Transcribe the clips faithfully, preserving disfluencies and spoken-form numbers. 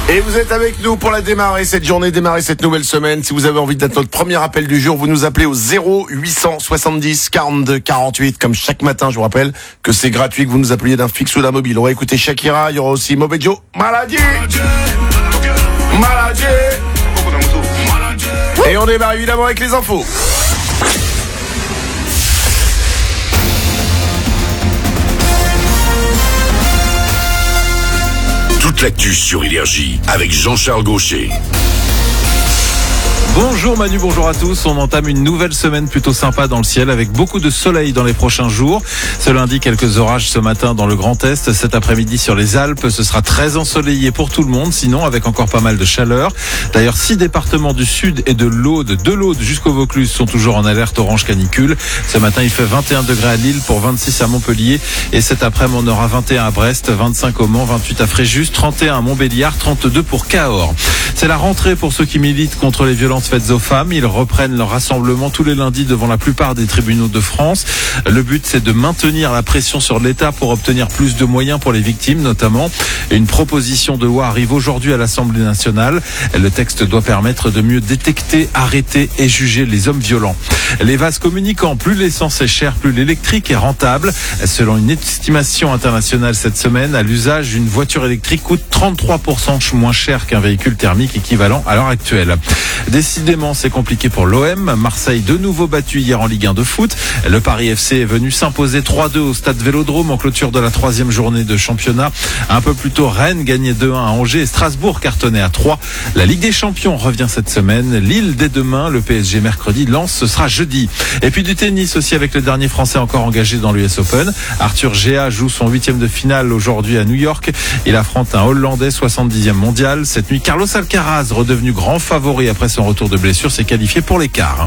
Et vous êtes avec nous pour la démarrer, cette journée, démarrer cette nouvelle semaine. Si vous avez envie d'être notre premier appel du jour, vous nous appelez au zéro huit cent soixante-dix quarante-deux quarante-huit. Comme chaque matin, je vous rappelle que c'est gratuit, que vous nous appeliez d'un fixe ou d'un mobile. On va écouter Shakira, il y aura aussi Mobejo, Maladie, Maladie. Et on démarre évidemment avec les infos. Toute l'actu sur Énergie avec Jean-Charles Gaucher. Bonjour Manu, bonjour à tous. On entame une nouvelle semaine plutôt sympa dans le ciel avec beaucoup de soleil dans les prochains jours. Ce lundi, quelques orages ce matin dans le Grand Est. Cet après-midi sur les Alpes, ce sera très ensoleillé pour tout le monde, sinon avec encore pas mal de chaleur. D'ailleurs, six départements du Sud et de l'Aude, de l'Aude jusqu'au Vaucluse sont toujours en alerte orange canicule. Ce matin, il fait vingt et un degrés à Lille pour vingt-six à Montpellier. Et cet après-midi, on aura vingt et un à Brest, vingt-cinq au Mans, vingt-huit à Fréjus, trente et un à Montbéliard, trente-deux pour Cahors. C'est la rentrée pour ceux qui militent contre les violences faites aux femmes. Ils reprennent leur rassemblement tous les lundis devant la plupart des tribunaux de France. Le but, c'est de maintenir la pression sur l'État pour obtenir plus de moyens pour les victimes, notamment. Une proposition de loi arrive aujourd'hui à l'Assemblée nationale. Le texte doit permettre de mieux détecter, arrêter et juger les hommes violents. Les vases communicants, plus l'essence est chère, plus l'électrique est rentable. Selon une estimation internationale cette semaine, à l'usage, une voiture électrique coûte trente-trois pour cent moins cher qu'un véhicule thermique équivalent à l'heure actuelle. Décidément, c'est compliqué pour l'O M. Marseille de nouveau battu hier en Ligue un de foot. Le Paris F C est venu s'imposer trois deux au stade Vélodrome en clôture de la troisième journée de championnat. Un peu plus tôt, Rennes gagnait deux un à Angers et Strasbourg cartonnait à trois. La Ligue des Champions revient cette semaine. Lille dès demain, le P S G mercredi, Lens ce sera jeudi. Et puis du tennis aussi avec le dernier Français encore engagé dans l'U S Open. Arthur Géa joue son huitième de finale aujourd'hui à New York. Il affronte un Hollandais soixante-dixième mondial. Cette nuit, Carlos Alcaraz, redevenu grand favori après son retour de blessure, s'est qualifié pour les quarts.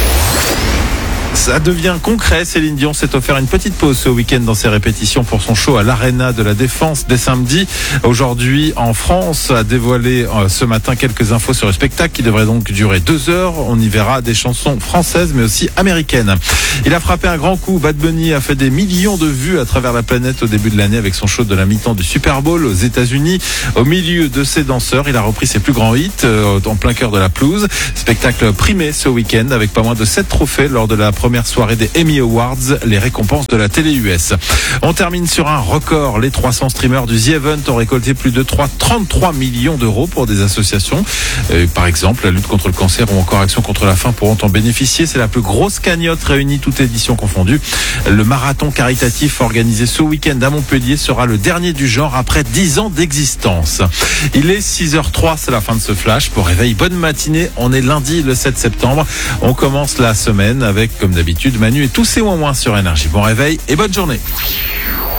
Ça devient concret. Céline Dion s'est offert une petite pause ce week-end dans ses répétitions pour son show à l'Arena de la Défense dès samedi. Aujourd'hui, en France, a dévoilé euh, ce matin quelques infos sur le spectacle qui devrait donc durer deux heures. On y verra des chansons françaises mais aussi américaines. Il a frappé un grand coup. Bad Bunny a fait des millions de vues à travers la planète au début de l'année avec son show de la mi-temps du Super Bowl aux États-Unis. Au milieu de ses danseurs, il a repris ses plus grands hits euh, en plein cœur de la pelouse. Spectacle primé ce week-end avec pas moins de sept trophées lors de la première soirée des Emmy Awards, les récompenses de la télé U S. On termine sur un record. Les trois cents streamers du The Event ont récolté plus de trente-trois millions d'euros pour des associations. Euh, par exemple, la lutte contre le cancer ou encore Action contre la faim pourront en bénéficier. C'est la plus grosse cagnotte réunie, toute édition confondue. Le marathon caritatif organisé ce week-end à Montpellier sera le dernier du genre après dix ans d'existence. Il est six heures zéro trois, c'est la fin de ce flash. Pour réveil, bonne matinée. On est lundi le sept septembre. On commence la semaine avec, comme d'habitude, Manu et tous ses ouin-ouin sur Énergie. Bon réveil et bonne journée.